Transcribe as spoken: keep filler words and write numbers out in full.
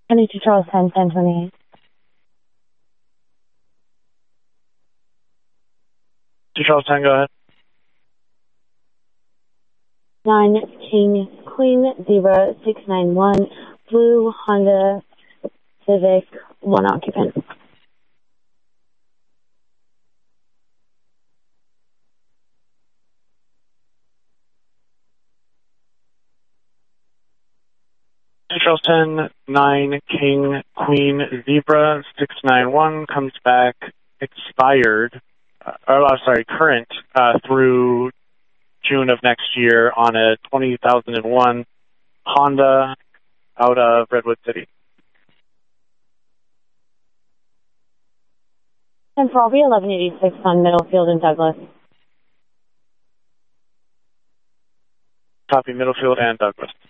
twenty-two Charles ten, ten twenty-eight. two Charles ten, go ahead. nine King Queen Zebra six nine one, blue Honda Civic, one occupant. two Charles ten, nine King Queen Zebra six nine one comes back expired, uh, oh, I'm sorry, current uh, through June of next year on a twenty thousand one Honda out of Redwood City. And for Robbie, eleven eighty-six on Middlefield and Douglas. Copy, Middlefield and Douglas.